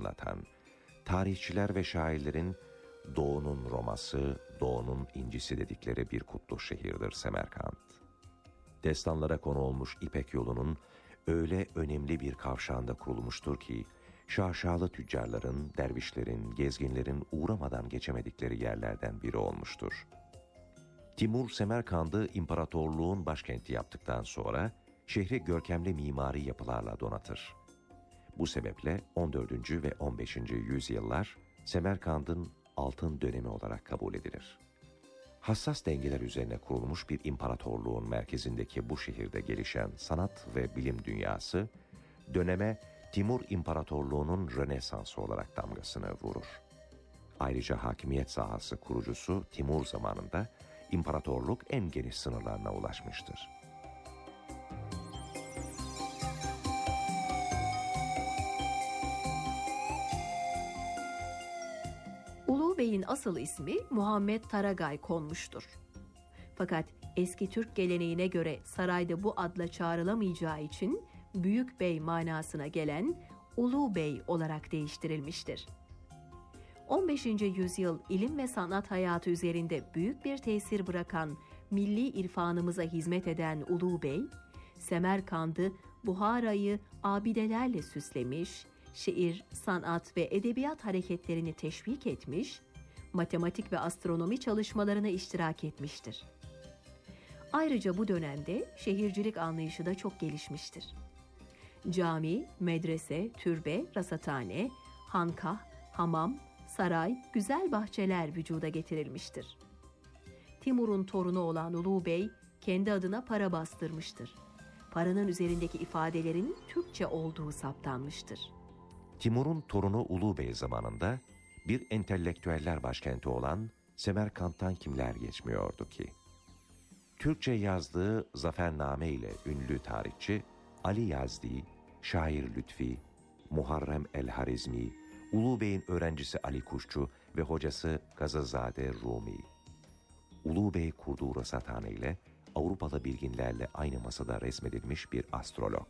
anlatan, tarihçiler ve şairlerin Doğu'nun Roma'sı, Doğu'nun incisi dedikleri bir kutlu şehirdir Semerkant. Destanlara konu olmuş İpek yolunun öyle önemli bir kavşağında kurulmuştur ki, şaşalı tüccarların, dervişlerin, gezginlerin uğramadan geçemedikleri yerlerden biri olmuştur. Timur, Semerkand'ı imparatorluğun başkenti yaptıktan sonra, şehri görkemli mimari yapılarla donatır. Bu sebeple 14. ve 15. yüzyıllar, Semerkand'ın altın dönemi olarak kabul edilir. Hassas dengeler üzerine kurulmuş bir imparatorluğun merkezindeki bu şehirde gelişen sanat ve bilim dünyası, döneme Timur İmparatorluğu'nun Rönesansı olarak damgasını vurur. Ayrıca hakimiyet sahası kurucusu Timur zamanında imparatorluk en geniş sınırlarına ulaşmıştır. Ulu Bey'in asıl ismi Muhammed Taragay konmuştur. Fakat eski Türk geleneğine göre sarayda bu adla çağrılamayacağı için Büyük Bey manasına gelen Ulu Bey olarak değiştirilmiştir. 15. yüzyıl ilim ve sanat hayatı üzerinde büyük bir tesir bırakan milli irfanımıza hizmet eden Ulu Bey, Semerkand'ı, Buhara'yı abidelerle süslemiş, şiir, sanat ve edebiyat hareketlerini teşvik etmiş, matematik ve astronomi çalışmalarına iştirak etmiştir. Ayrıca bu dönemde şehircilik anlayışı da çok gelişmiştir. Cami, medrese, türbe, rasathane, hankah, hamam, saray, güzel bahçeler vücuda getirilmiştir. Timur'un torunu olan Ulu Bey, kendi adına para bastırmıştır. Paranın üzerindeki ifadelerin Türkçe olduğu saptanmıştır. Timur'un torunu Ulu Bey zamanında bir entelektüeller başkenti olan Semerkant'tan kimler geçmiyordu ki? Türkçe yazdığı Zafername ile ünlü tarihçi Ali Yazdi, şair Lütfi, Muharrem el-Harizmi, Ulu Bey'in öğrencisi Ali Kuşçu ve hocası Gazazade Rumi. Ulu Bey kurduğu rasathane ile Avrupalı bilginlerle aynı masada resmedilmiş bir astrolog.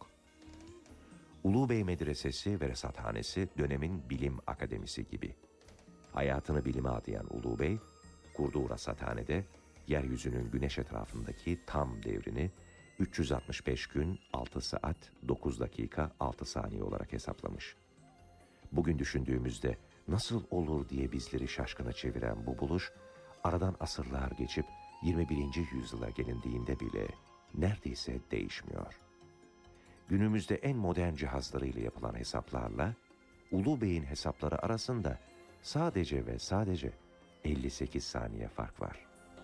Ulu Bey Medresesi ve Rasathanesi dönemin bilim akademisi gibi. Hayatını bilime adayan Ulu Bey, kurduğu rasathanede yeryüzünün güneş etrafındaki tam devrini 365 gün 6 saat 9 dakika 6 saniye olarak hesaplamış. Bugün düşündüğümüzde nasıl olur diye bizleri şaşkına çeviren bu buluş, aradan asırlar geçip 21. yüzyıla gelindiğinde bile neredeyse değişmiyor. Günümüzde en modern cihazlarıyla yapılan hesaplarla Ulu Bey'in hesapları arasında sadece ve sadece 58 saniye fark var.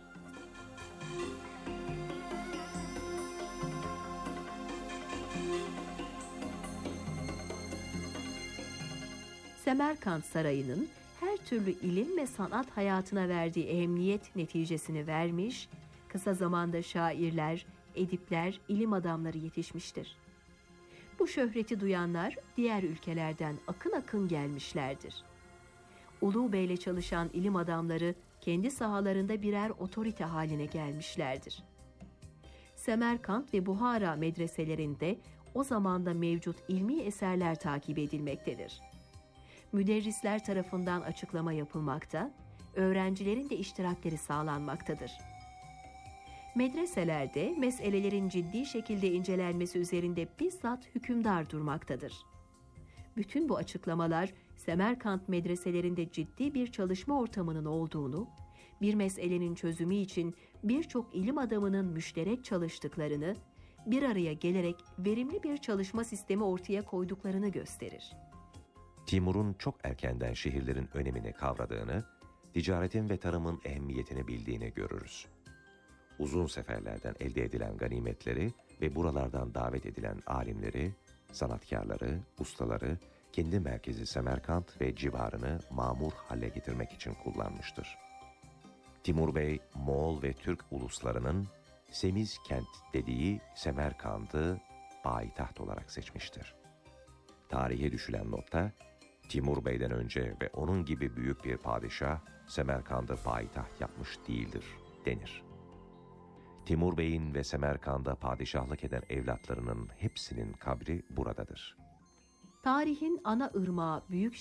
Semerkant Sarayı'nın her türlü ilim ve sanat hayatına verdiği ehemmiyet neticesini vermiş, kısa zamanda şairler, edipler, ilim adamları yetişmiştir. Bu şöhreti duyanlar diğer ülkelerden akın akın gelmişlerdir. Ulu Bey'le çalışan ilim adamları kendi sahalarında birer otorite haline gelmişlerdir. Semerkant ve Buhara medreselerinde o zamanda mevcut ilmi eserler takip edilmektedir. Müderrisler tarafından açıklama yapılmakta, öğrencilerin de iştirakleri sağlanmaktadır. Medreselerde meselelerin ciddi şekilde incelenmesi üzerinde bizzat hükümdar durmaktadır. Bütün bu açıklamalar Semerkant medreselerinde ciddi bir çalışma ortamının olduğunu, bir meselenin çözümü için birçok ilim adamının müşterek çalıştıklarını, bir araya gelerek verimli bir çalışma sistemi ortaya koyduklarını gösterir. Timur'un çok erkenden şehirlerin önemini kavradığını, ticaretin ve tarımın ehemmiyetini bildiğini görürüz. Uzun seferlerden elde edilen ganimetleri ve buralardan davet edilen alimleri, sanatkarları, ustaları, kendi merkezi Semerkant ve civarını mamur hale getirmek için kullanmıştır. Timur Bey, Moğol ve Türk uluslarının Semizkent dediği Semerkant'ı payitaht olarak seçmiştir. Tarihe düşülen notta, Timur Bey'den önce ve onun gibi büyük bir padişah Semerkant'ı payitaht yapmış değildir denir. Timur Bey'in ve Semerkant'da padişahlık eden evlatlarının hepsinin kabri buradadır. Tarihin ana ırmağı büyük